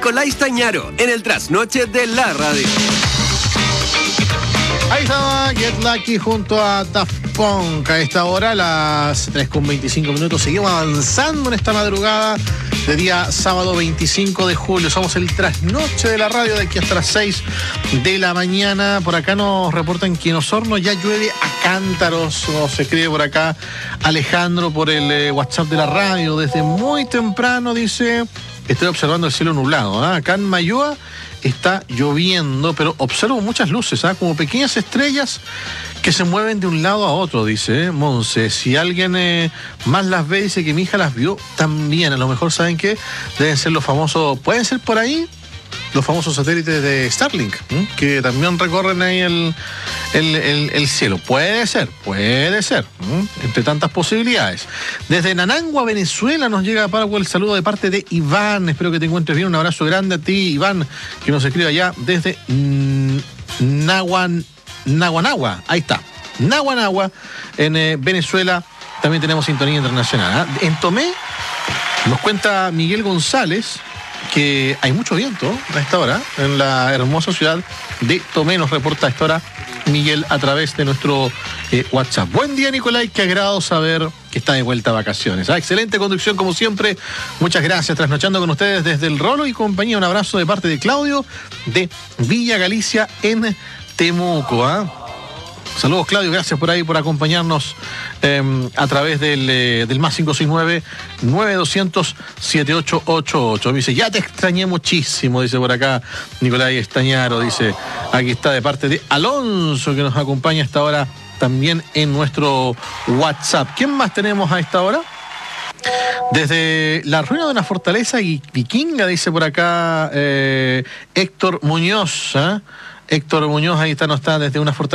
Nicolás Stañaro en el trasnoche de la radio. Ahí estaba Get Lucky junto a Daft Punk. A esta hora, las 3:25. Seguimos avanzando en esta madrugada de día sábado 25 de julio. Somos el trasnoche de la radio de aquí hasta las 6 de la mañana. Por acá nos reportan que en Osorno ya llueve a cántaros. Nos escribe por acá Alejandro por el WhatsApp de la radio. Desde muy temprano dice: estoy observando el cielo nublado. Acá en Mayoa está lloviendo, pero observo muchas luces, como pequeñas estrellas que se mueven de un lado a otro, dice Monse. Si alguien más las ve, dice que mi hija las vio también. A lo mejor, ¿saben qué? Deben ser los famosos, pueden ser por ahí los famosos satélites de Starlink, que también recorren ahí el cielo. Puede ser, entre tantas posibilidades. Desde Nanangua, Venezuela, nos llega el saludo de parte de Iván. Espero que te encuentres bien. Un abrazo grande a ti, Iván, que nos escribe allá desde Naguanagua. Ahí está, Naguanagua, en Venezuela. También tenemos sintonía internacional. En Tomé, nos cuenta Miguel González que hay mucho viento a esta hora en la hermosa ciudad de Tomé. Nos reporta a esta hora Miguel a través de nuestro WhatsApp. Buen día, Nicolás, qué agrado saber que está de vuelta a vacaciones. Excelente conducción como siempre, muchas gracias. Trasnochando con ustedes desde el Rolo y compañía. Un abrazo de parte de Claudio de Villa Galicia en Temuco. Saludos, Claudio, gracias por ahí, por acompañarnos a través del más 569-9200-7888. Me dice, ya te extrañé muchísimo, dice por acá Nicolás Stañaro. Dice, aquí está de parte de Alonso, que nos acompaña a esta hora también en nuestro WhatsApp. ¿Quién más tenemos a esta hora? Desde la ruina de una fortaleza vikinga, dice por acá Héctor Muñoz. Héctor Muñoz, ahí está, no está desde una fortaleza